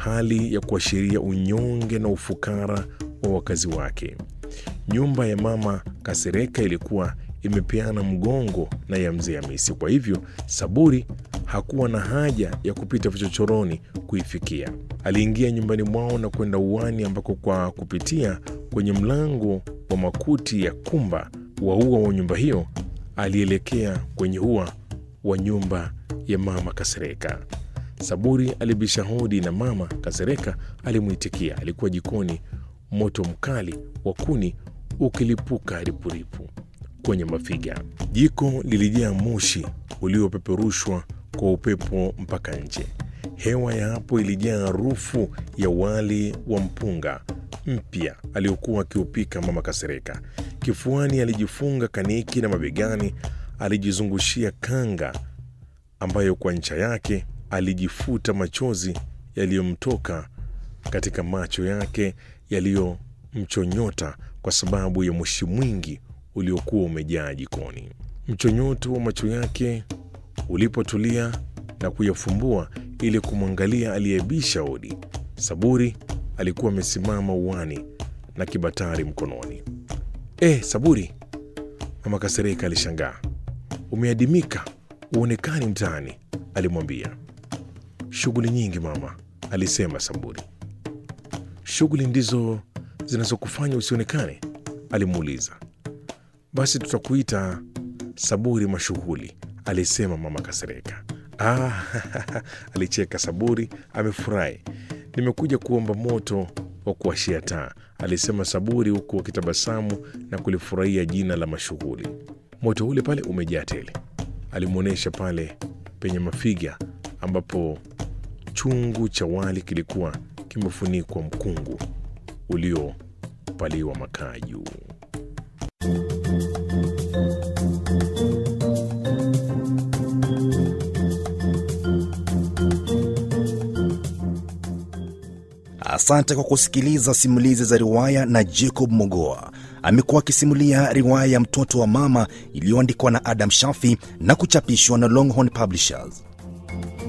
hali ya kuashiria unyonge na ufukara wa wakazi wake. Nyumba ya mama Kasereka ilikuwa imepeana mgongo na ya mzee Hamisi. Kwa hivyo Saburi hakuwa na haja ya kupita vichochoroni kuifikia. Aliingia nyumbani mwao na kwenda uani, ambako kwa kupitia kwenye mlango wa makuti ya kumba wa ua wa nyumba hiyo alielekea kwenye ua wa nyumba ya mama Kasereka. Saburi alibisha hodi na mama Kasereka alimuitikia. Alikuwa jikoni, moto mkali wa kuni ukilipuka ripuripu kwenye mafiga. Jiko lilijaa moshi uliopeperushwa kwa upepo mpaka nje. Hewa ya hapo ilijaa harufu ya wali wa mpunga mpya aliokuwa akiupika mama Kasereka. Kifuani alijifunga kaniki na mabegani alijizungushia kanga ambayo kwa ncha yake alijifuta machozi yaliyomtoka katika macho yake yaliyomchonyota kwa sababu ya moshi mwingi uliokuwa umejaa jikoni. Mchonyoto wa macho yake ulipotulia na kuyafumbua ili kumwangalia aliyebisha hodi, Saburi alikuwa amesimama uani na kibatari mkononi. Saburi, mama Kasereka alishangaa. Umeadimika, uonekani mtaani, alimwambia. Shughuli nyingi mama, alisema Saburi. Shughuli ndizo zinazokufanya usionekane? Alimuuliza. Basi tutakuita Saburi mashughuli, alisema mama Kasereka. Alicheka Saburi, amefurahi. Nimekuja kuomba moto wa kuwashia taa, alisema Saburi huku akitabasamu na kulifurahia jina la mashughuli. Moto ule pale umejaa tele, alimuonesha pale penye mafiga ambapo chungu cha wali kilikuwa kimefunikwa mkungu uliopaliwa makaa juu. Asante kwa kusikiliza simulizi za riwaya na Jacob Mogoa. Amekuwa akisimulia riwaya ya Mtoto wa Mama iliyoandikwa na Adam Shafi na kuchapishwa na Longhorn Publishers.